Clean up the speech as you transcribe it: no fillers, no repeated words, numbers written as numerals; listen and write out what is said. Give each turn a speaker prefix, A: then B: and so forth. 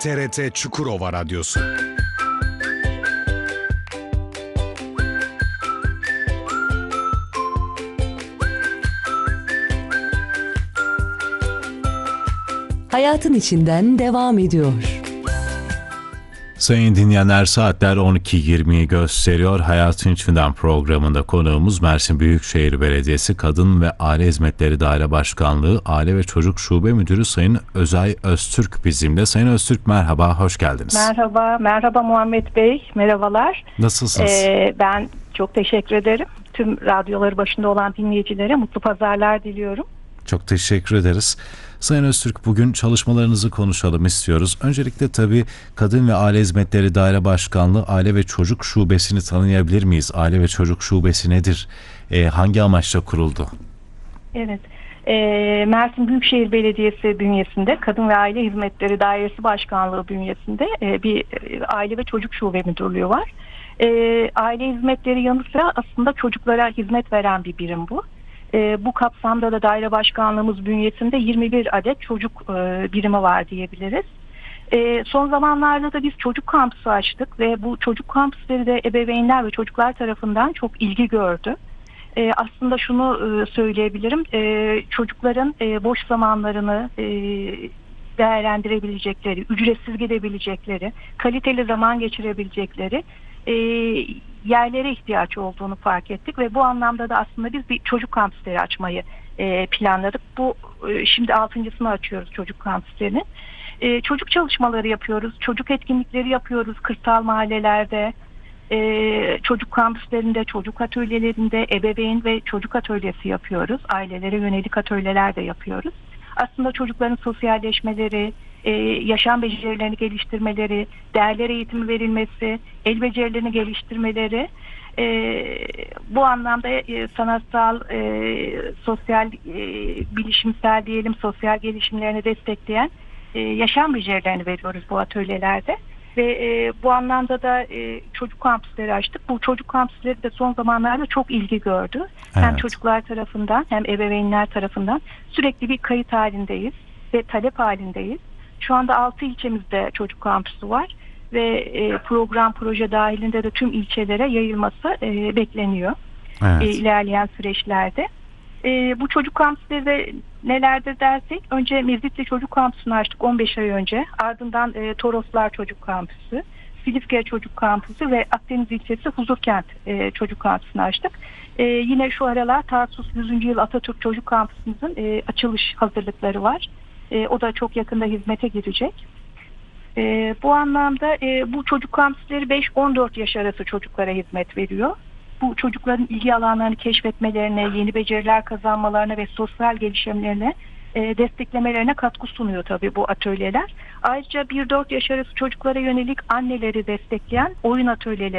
A: TRT Çukurova Radyosu.
B: Hayatın içinden devam ediyor.
C: Sayın dinleyenler, saatler 12.20'yi gösteriyor. Hayatın İçinden programında konuğumuz Mersin Büyükşehir Belediyesi Kadın ve Aile Hizmetleri Daire Başkanlığı Aile ve Çocuk Şube Müdürü Sayın Özay Öztürk bizimle. Sayın Öztürk, merhaba, hoş geldiniz.
D: Merhaba Muhammed Bey, merhabalar.
C: Nasılsınız?
D: Ben çok teşekkür ederim. Tüm radyoları başında olan dinleyicilere mutlu pazarlar diliyorum.
C: Çok teşekkür ederiz. Sayın Öztürk, bugün çalışmalarınızı konuşalım istiyoruz. Öncelikle tabii Kadın ve Aile Hizmetleri Daire Başkanlığı Aile ve Çocuk Şubesi'ni tanıyabilir miyiz? Aile ve Çocuk Şubesi nedir? Hangi amaçla kuruldu?
D: Evet, Mersin Büyükşehir Belediyesi bünyesinde Kadın ve Aile Hizmetleri Dairesi Başkanlığı bünyesinde bir Aile ve Çocuk Şube Müdürlüğü var. Aile hizmetleri yanı sıra aslında çocuklara hizmet veren bir birim bu. Bu kapsamda da daire başkanlığımız bünyesinde 21 adet çocuk birimi var diyebiliriz. Son zamanlarda da biz çocuk kampüsü açtık ve bu çocuk kampüsleri de ebeveynler ve çocuklar tarafından çok ilgi gördü. Aslında şunu söyleyebilirim, çocukların boş zamanlarını değerlendirebilecekleri, ücretsiz gidebilecekleri, kaliteli zaman geçirebilecekleri yerlere ihtiyaç olduğunu fark ettik ve bu anlamda da aslında biz bir çocuk kampüsleri açmayı planladık. Bu şimdi 6.sını açıyoruz çocuk kampüslerini. Çocuk çalışmaları yapıyoruz, çocuk etkinlikleri yapıyoruz kırsal mahallelerde, çocuk kampüslerinde, çocuk atölyelerinde ebeveyn ve çocuk atölyesi yapıyoruz. Ailelere yönelik atölyeler de yapıyoruz. Aslında çocukların sosyalleşmeleri, yaşam becerilerini geliştirmeleri, değerler eğitimi verilmesi, el becerilerini geliştirmeleri, bu anlamda sanatsal, sosyal, bilişimsel diyelim sosyal gelişimlerini destekleyen yaşam becerilerini veriyoruz bu atölyelerde. Ve bu anlamda da çocuk kampüsleri açtık. Bu çocuk kampüsleri de son zamanlarda çok ilgi gördü. Evet. Hem çocuklar tarafından hem ebeveynler tarafından sürekli bir kayıt halindeyiz ve talep halindeyiz. Şu anda 6 ilçemizde çocuk kampüsü var ve program proje dahilinde de tüm ilçelere yayılması bekleniyor. Evet. İlerleyen süreçlerde. Bu çocuk kampüsleri de nelerdir dersek, önce Mezitli Çocuk Kampüsü'nü açtık 15 ay önce. Ardından Toroslar Çocuk Kampüsü, Silifke Çocuk Kampüsü ve Akdeniz ilçesi Huzurkent Çocuk Kampüsü'nü açtık. Yine şu aralar Tarsus 100. Yıl Atatürk Çocuk Kampüsümüzün açılış hazırlıkları var. O da çok yakında hizmete girecek. Bu anlamda bu çocuk kampüsleri 5-14 yaş arası çocuklara hizmet veriyor. Bu çocukların ilgi alanlarını keşfetmelerine, yeni beceriler kazanmalarına ve sosyal gelişimlerine desteklemelerine katkı sunuyor tabii bu atölyeler. Ayrıca 1-4 yaş arası çocuklara yönelik anneleri destekleyen oyun atölyeleri